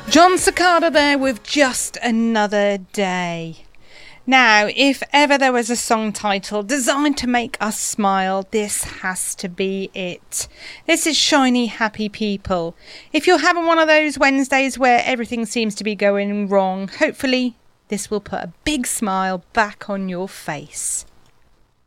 John Cicada there with Just Another Day. Now, if ever there was a song title designed to make us smile, this has to be it. This is Shiny Happy People. If you're having one of those Wednesdays where everything seems to be going wrong, hopefully this will put a big smile back on your face.